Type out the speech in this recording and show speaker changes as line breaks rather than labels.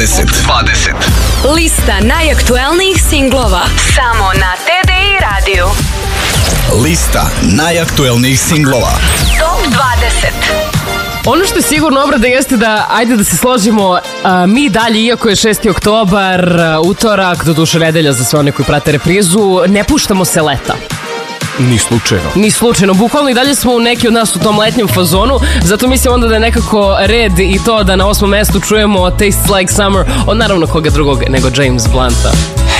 Lista najaktuelnijih singlova samo na TDI radiju.
Lista najaktuelnijih singlova
Top 20.
Ono što je sigurno obrada jeste da, ajde da se složimo, mi dalje, iako je 6. oktobar, utorak, doduše nedelja za sve one koji prate reprizu, ne puštamo se leta. Ni slučajno, bukvalno i dalje smo neki od nas u tom letnjem fazonu, zato mislim onda da je nekako red i to da na 8. mestu čujemo Tastes Like Summer od naravno koga drugog nego James Blunta.